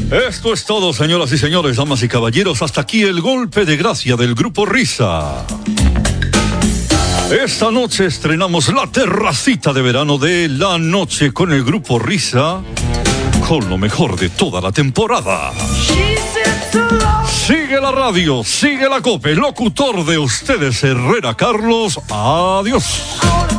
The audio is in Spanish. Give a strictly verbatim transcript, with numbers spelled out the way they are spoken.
Esto es todo, señoras y señores, damas y caballeros. Hasta aquí el golpe de gracia del Grupo Risa. Esta noche estrenamos la terracita de verano de La Noche con el Grupo Risa, con lo mejor de toda la temporada. Sigue la radio, sigue la COPE, locutor de ustedes, Herrera Carlos. Adiós.